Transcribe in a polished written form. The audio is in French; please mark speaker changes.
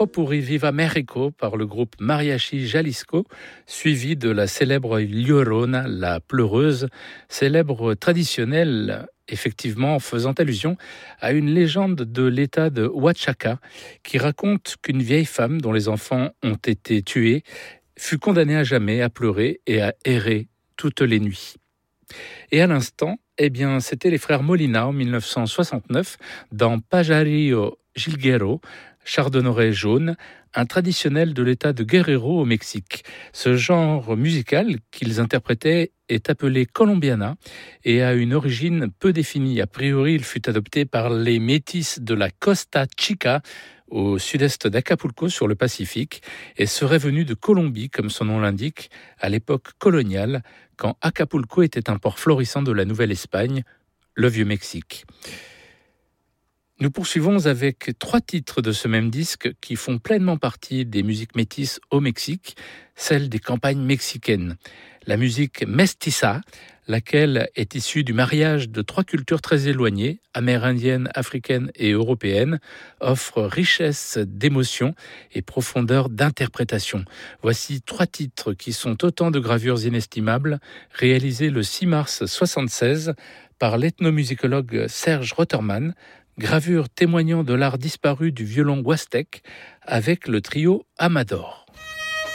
Speaker 1: Popurrí Viva México par le groupe Mariachi Jalisco, suivi de la célèbre Llorona, la pleureuse, célèbre traditionnelle, effectivement faisant allusion à une légende de l'état de Oaxaca qui raconte qu'une vieille femme dont les enfants ont été tués fut condamnée à jamais à pleurer et à errer toutes les nuits. Et à l'instant, c'était les frères Molina en 1969 dans Pajarillo Jilguero, Chardonneret jaune, un traditionnel de l'état de Guerrero au Mexique. Ce genre musical qu'ils interprétaient est appelé colombiana et a une origine peu définie. A priori, il fut adopté par les métis de la Costa Chica, au sud-est d'Acapulco sur le Pacifique, et serait venu de Colombie, comme son nom l'indique, à l'époque coloniale, quand Acapulco était un port florissant de la Nouvelle-Espagne, le Vieux-Mexique. Nous poursuivons avec 3 titres de ce même disque qui font pleinement partie des musiques métisses au Mexique, celles des campagnes mexicaines. La musique mestiza, laquelle est issue du mariage de 3 cultures très éloignées, amérindienne, africaine et européenne, offre richesse d'émotion et profondeur d'interprétation. Voici 3 titres qui sont autant de gravures inestimables, réalisées le 6 mars 1976 par l'ethnomusicologue Serge Rotterman, gravure témoignant de l'art disparu du violon huastèque avec le trio Amador.